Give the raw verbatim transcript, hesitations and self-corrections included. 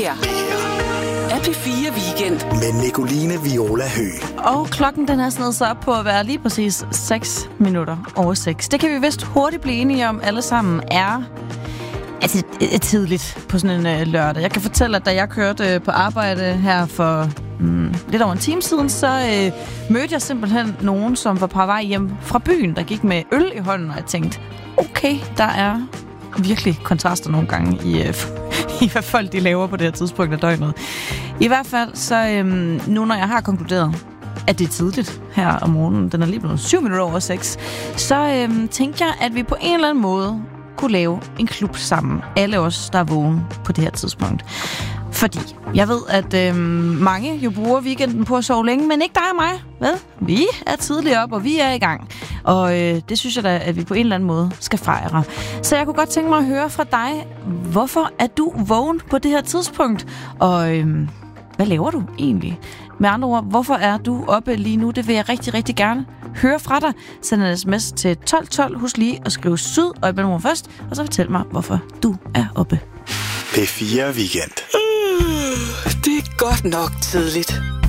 her er P fire Weekend med Nicoline Viola Høgh. Og klokken den er snedet sig op på at være lige præcis seks minutter over seks. Det kan vi vist hurtigt blive enige om alle sammen er altså, tidligt på sådan en uh, lørdag. Jeg kan fortælle, at da jeg kørte uh, på arbejde her for mm, lidt over en time siden, så uh, mødte jeg simpelthen nogen, som var på vej hjem fra byen, der gik med øl i hånden, og jeg tænkte, okay, der er virkelig kontraster nogle gange i, uh, i hvad folk de laver på det her tidspunkt af døgnet. I hvert fald, så um, nu når jeg har konkluderet, at det er tidligt her om morgenen, den er lige blevet syv minutter over seks, så um, tænkte jeg, at vi på en eller anden måde kunne lave en klub sammen. Alle os, der er vågne på det her tidspunkt. Fordi jeg ved, at øhm, mange jo bruger weekenden på at sove længe, men ikke dig og mig. Hvad? Vi er tidligt op, og vi er i gang. Og øh, det synes jeg da, at vi på en eller anden måde skal fejre. Så jeg kunne godt tænke mig at høre fra dig, hvorfor er du vågen på det her tidspunkt? Og øhm, hvad laver du egentlig? Med andre ord, hvorfor er du oppe lige nu? Det vil jeg rigtig, rigtig gerne høre fra dig. Send en sms til tolv tolv. Husk lige at skrive syd og i nummer først, og så fortæl mig, hvorfor du er oppe. P fire Weekend. uh, Det er godt nok tidligt.